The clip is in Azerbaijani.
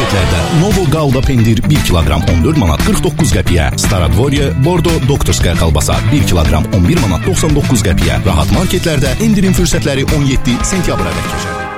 marketlərdə Novo Gouda pendir 1 kiloqram 14 manat 49 qəpiyə, Staradvorye Bordo Doktorskaya kolbasa 1 kiloqram 11 manat 99 qəpiyə. Rahat marketlərdə indirim fürsətləri 17 sentyabra qədər keçər.